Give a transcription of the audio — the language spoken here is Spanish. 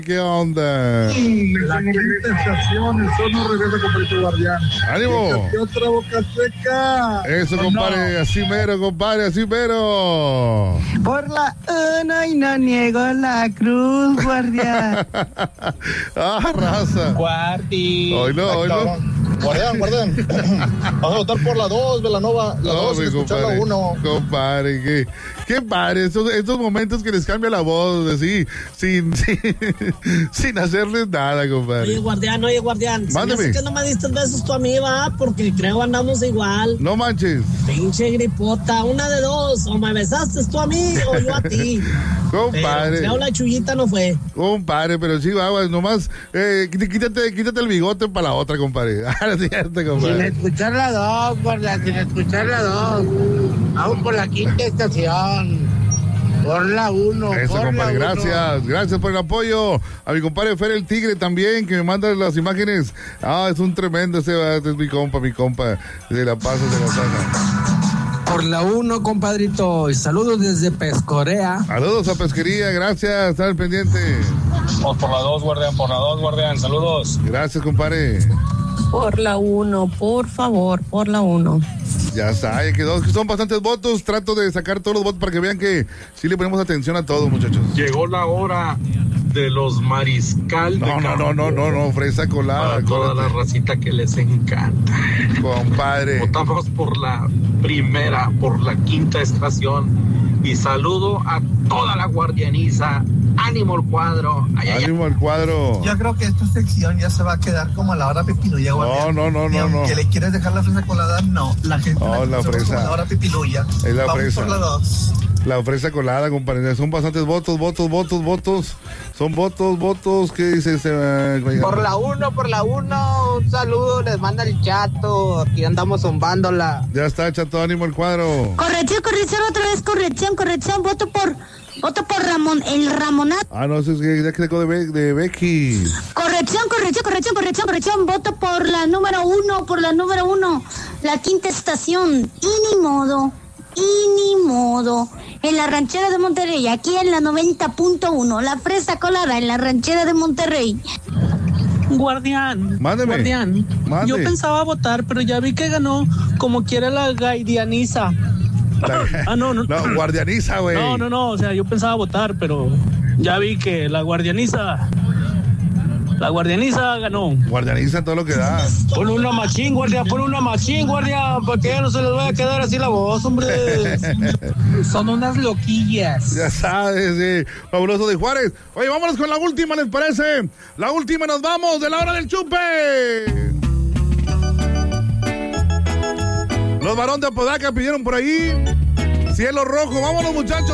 ¿Qué onda? La quinta estación, el sol no regresa con tu guardián. ¡Ánimo! ¿Qué otra boca seca? Eso, compadre, no? así mero, compadre, así mero. Por la una y no niego la cruz, guardián. Ah, raza. Guardi. Hoy no. Guardián. Vamos a votar por la 2, Velanova. La 2 y escuchar la 1. Compadre, qué padre. Estos momentos que les cambia la voz, así, sin hacerles nada, compadre. Oye, guardián. Mándeme. ¿Por qué no me diste besos tú a mí, va? Porque creo andamos igual. No manches. Pinche gripota, una de dos. O me besaste tú a mí o yo a ti. Compadre. Pero creo la chullita no fue. Compadre, pero sí, va, nomás, quítate el bigote para la otra, compadre. Ah, es cierto, Sin compadre. escuchar la 2, guardián, sin escuchar la 2. Aún por la quinta estación. Por la 1. Eso, por compadre, la gracias por el apoyo. A mi compadre Fer el Tigre también, que me manda las imágenes. Ah, es un tremendo ese, es mi compa, de La Paz, de la Saja. Por la 1, compadrito. Y saludos desde Pescorea. Saludos a Pesquería, gracias, está al pendiente. Vamos por la 2, guardián, saludos. Gracias, compadre. Por la 1, por favor, por la 1. Ya está, ya quedó. Son bastantes votos. Trato de sacar todos los votos para que vean que sí le ponemos atención a todos, muchachos. Llegó la hora de los mariscal de campo. No, fresa colada. Para toda la racita que les encanta. Compadre. Votamos por la primera, por la quinta estación. Y saludo a toda la guardianiza. ¡Ánimo el cuadro! ¡Ánimo el cuadro! Yo creo que esta sección ya se va a quedar como a la hora pipiluya, guardián. No. ¿Que le quieres dejar la fresa colada? No, la gente la fresa. Como la hora pipiluya. Es la Vamos fresa. por la 2. La fresa colada, compadre. Son bastantes votos. Son votos. ¿Qué dice Por la 1. Un saludo, les manda el Chato. Aquí andamos zumbándola. Ya está, Chato, ánimo el cuadro. Corrección, otra vez, corrección. Voto por Ramón, el Ramonato. Ah, no, eso es que ya quedó de Becky. Corrección. Voto por la número 1, la quinta estación. Y ni modo. En la ranchera de Monterrey, aquí en la 90.1, la fresa colada en la ranchera de Monterrey. Guardián. Mándeme. Guardián. Mande. Yo pensaba votar, pero ya vi que ganó como quiera la guardianiza. No, guardianiza, güey. No, o sea, yo pensaba votar, pero ya vi que la guardianiza ganó. Guardianiza todo lo que da. Pon una machín, guardián, para que ya no se les vaya a quedar así la voz, hombre. Son unas loquillas. Ya sabes, fabuloso de Juárez. Oye, vámonos con la última, ¿les parece? La última, nos vamos de la hora del chupe. Los varones de Apodaca pidieron por ahí Cielo Rojo. Vámonos, muchachos.